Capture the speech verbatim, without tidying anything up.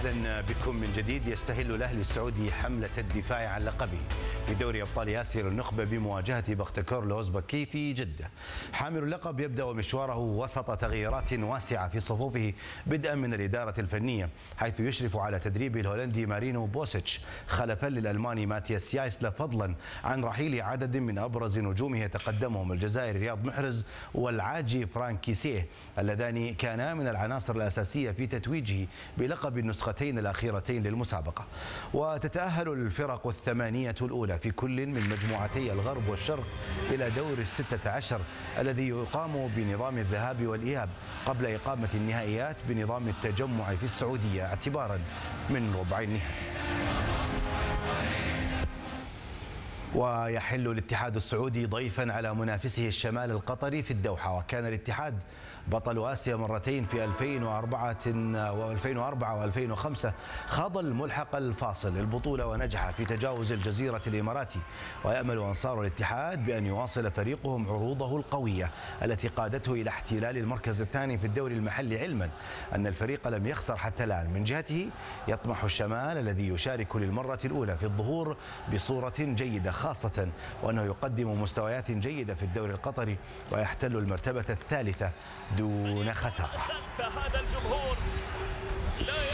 أهلا بكم من جديد. يستهل الأهلي السعودي حملة الدفاع عن لقبه في دوري أبطال آسيا للنخبة بمواجهة بختكور الأوزبكي في جدة. حامل اللقب يبدأ مشواره وسط تغييرات واسعة في صفوفه، بدءا من الإدارة الفنية حيث يشرف على تدريب الهولندي مارينو بوسيتش خلفا للألماني ماتياس يايسلا، فضلا عن رحيل عدد من أبرز نجومه يتقدمهم الجزائري رياض محرز والعاجي فرانكيسيه اللذان كانا من العناصر الأساسية في تتويجه بلقب النسختين الأخيرتين للمسابقة. وتتأهل الفرق الثمانية الأولى في كل من مجموعتي الغرب والشرق إلى دور الستة عشر الذي يقام بنظام الذهاب والإياب، قبل إقامة النهائيات بنظام التجمع في السعودية اعتبارا من ربع النهائي. ويحل الاتحاد السعودي ضيفا على منافسه الشمال القطري في الدوحة. وكان الاتحاد بطل آسيا مرتين في ألفين وأربعة وألفين وأربعة وألفين وخمسة، خاض الملحق الفاصل للبطولة ونجح في تجاوز الجزيرة الإماراتي. ويأمل أنصار الاتحاد بأن يواصل فريقهم عروضه القوية التي قادته إلى احتلال المركز الثاني في الدوري المحلي، علما أن الفريق لم يخسر حتى الآن. من جهته يطمح الشمال الذي يشارك للمرة الأولى في الظهور بصورة جيدة، خاصة وأنه يقدم مستويات جيدة في الدوري القطري ويحتل المرتبة الثالثة دون خسارة. فهذا الجمهور لا